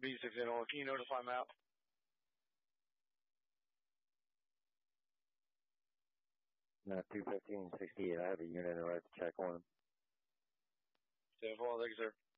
B6 in order. Can you notify map? No, 21568. I have a unit in the right to check on him. 10-4, thank you, sir.